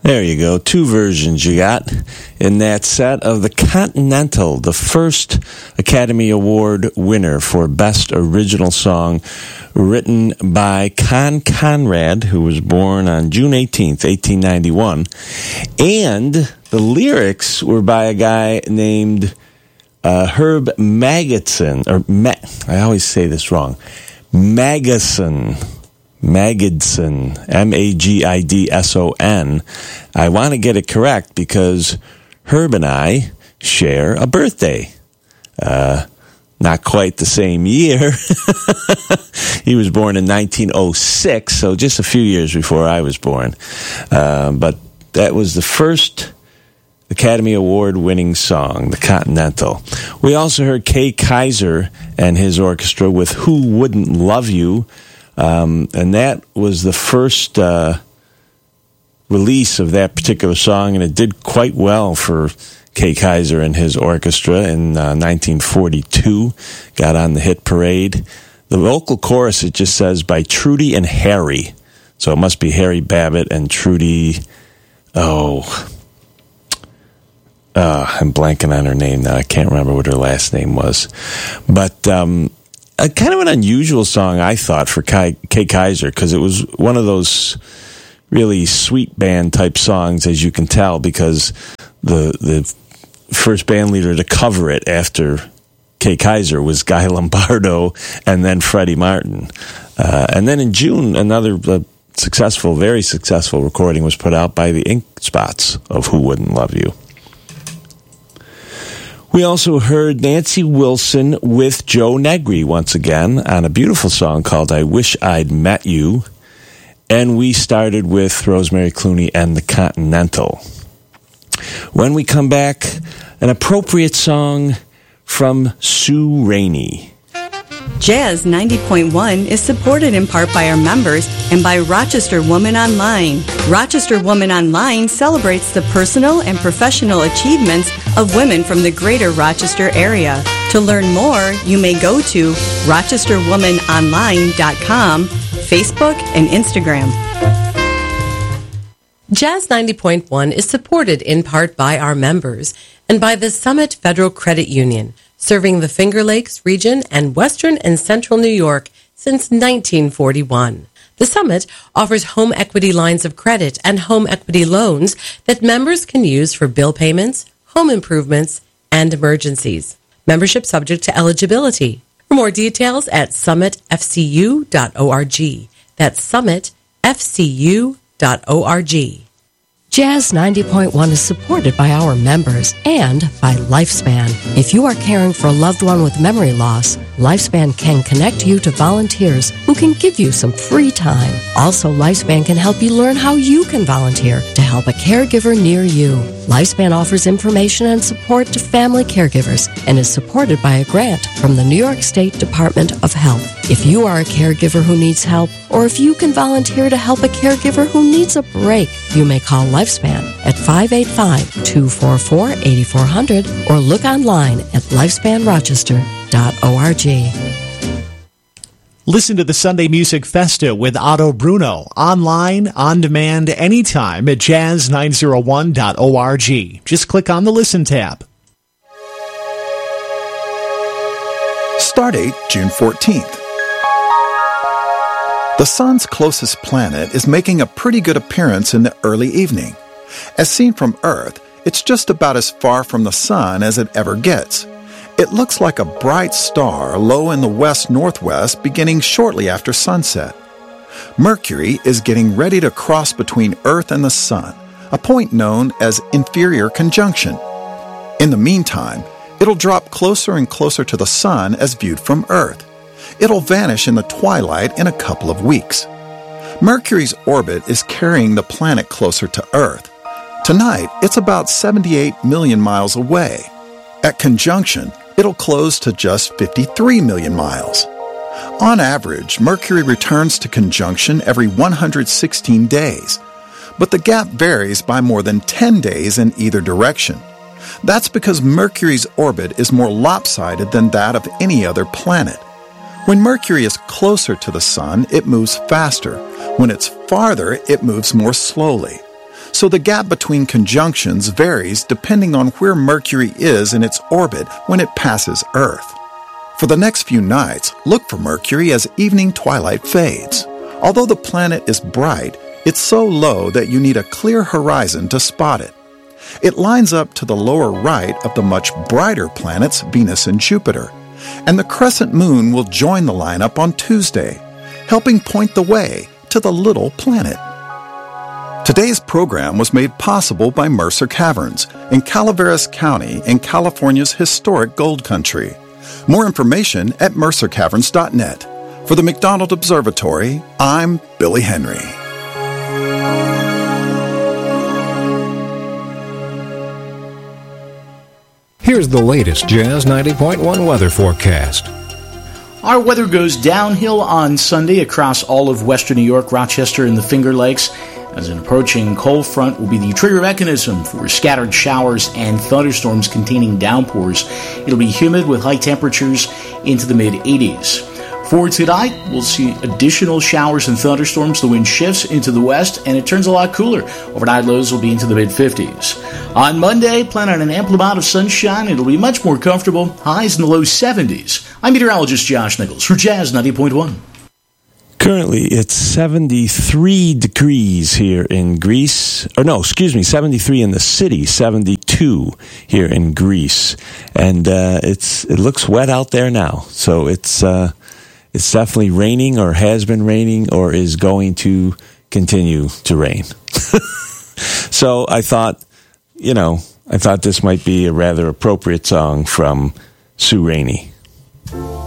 There you go. Two versions you got in that set of The Continental, the first Academy Award winner for Best Original Song, written by Con Conrad, who was born on June 18th, 1891. And the lyrics were by a guy named Herb Magidson, I always say this wrong, Magidson, Magidson. I want to get it correct because Herb and I share a birthday. Not quite the same year. He was born in 1906, so just a few years before I was born. But that was the first Academy Award winning song, The Continental. We also heard Kay Kyser and his orchestra with Who Wouldn't Love You? And that was the first release of that particular song, and it did quite well for Kay Kyser and his orchestra in 1942. Got on the hit parade. The vocal chorus, it just says, by Trudy and Harry. So it must be Harry Babbitt and Trudy. I'm blanking on her name now. I can't remember what her last name was. But kind of an unusual song, I thought, for Kay Kyser, because it was one of those really sweet band type songs, as you can tell, because the first band leader to cover it after Kay Kyser was Guy Lombardo and then Freddie Martin. And then in June, another very successful recording was put out by the Ink Spots of Who Wouldn't Love You. We also heard Nancy Wilson with Joe Negri once again on a beautiful song called I Wish I'd Met You. And we started with Rosemary Clooney and The Continental. When we come back, an appropriate song from Sue Rainey. Jazz 90.1 is supported in part by our members and by Rochester Woman Online. Rochester Woman Online celebrates the personal and professional achievements of women from the greater Rochester area. To learn more, you may go to rochesterwomanonline.com, Facebook, and Instagram. Jazz 90.1 is supported in part by our members and by the Summit Federal Credit Union, serving the Finger Lakes region and western and central New York since 1941. The Summit offers home equity lines of credit and home equity loans that members can use for bill payments, home improvements, and emergencies. Membership subject to eligibility. For more details at summitfcu.org. That's summitfcu.org. Jazz 90.1 is supported by our members and by Lifespan. If you are caring for a loved one with memory loss, Lifespan can connect you to volunteers who can give you some free time. Also, Lifespan can help you learn how you can volunteer to help a caregiver near you. Lifespan offers information and support to family caregivers and is supported by a grant from the New York State Department of Health. If you are a caregiver who needs help, or if you can volunteer to help a caregiver who needs a break, you may call Lifespan at 585-244-8400 or look online at lifespanrochester.org. Listen to the Sunday Music Festa with Otto Bruno, online, on demand, anytime at jazz901.org. Just click on the Listen tab. Stardate June 14th. The Sun's closest planet is making a pretty good appearance in the early evening. As seen from Earth, it's just about as far from the Sun as it ever gets. It looks like a bright star low in the west-northwest beginning shortly after sunset. Mercury is getting ready to cross between Earth and the Sun, a point known as inferior conjunction. In the meantime, it'll drop closer and closer to the Sun as viewed from Earth. It'll vanish in the twilight in a couple of weeks. Mercury's orbit is carrying the planet closer to Earth. Tonight, it's about 78 million miles away. At conjunction, it'll close to just 53 million miles. On average, Mercury returns to conjunction every 116 days, but the gap varies by more than 10 days in either direction. That's because Mercury's orbit is more lopsided than that of any other planet. When Mercury is closer to the Sun, it moves faster. When it's farther, it moves more slowly. so the gap between conjunctions varies depending on where Mercury is in its orbit when it passes Earth. For the next few nights, look for Mercury as evening twilight fades. Although the planet is bright, it's so low that you need a clear horizon to spot it. It lines up to the lower right of the much brighter planets Venus and Jupiter, and the crescent moon will join the lineup on Tuesday, helping point the way to the little planet. Today's program was made possible by Mercer Caverns in Calaveras County in California's historic gold country. More information at mercercaverns.net. For the McDonald Observatory, I'm Billy Henry. Here's the latest Jazz 90.1 weather forecast. Our weather goes downhill on Sunday across all of western New York, Rochester, and the Finger Lakes, as an approaching cold front will be the trigger mechanism for scattered showers and thunderstorms containing downpours. It'll be humid with high temperatures into the mid-80s. For tonight, we'll see additional showers and thunderstorms. The wind shifts into the west, and it turns a lot cooler. Overnight lows will be into the mid-50s. On Monday, plan on an ample amount of sunshine. It'll be much more comfortable. Highs in the low 70s. I'm meteorologist Josh Nichols for Jazz 90.1. Currently, it's 73 degrees here in Greece. 73 in the city, 72 here in Greece. And it looks wet out there now. So it's definitely raining, or has been raining, or is going to continue to rain. So I thought this might be a rather appropriate song from Sue Rainey.